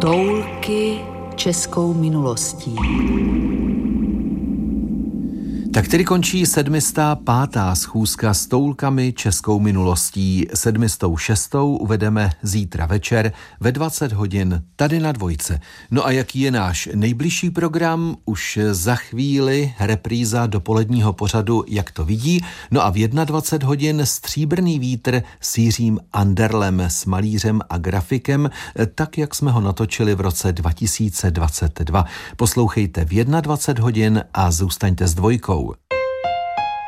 Toulky českou minulostí. Tak tedy končí 705. schůzka s toulkami českou minulostí. 706. uvedeme zítra večer ve 20 hodin tady na Dvojce. No a jaký je náš nejbližší program? Už za chvíli repríza dopoledního pořadu Jak to vidí. No a v 21 hodin Stříbrný vítr s Jiřím Anderlem, s malířem a grafikem, tak jak jsme ho natočili v roce 2022. Poslouchejte v 21 hodin a zůstaňte s Dvojkou.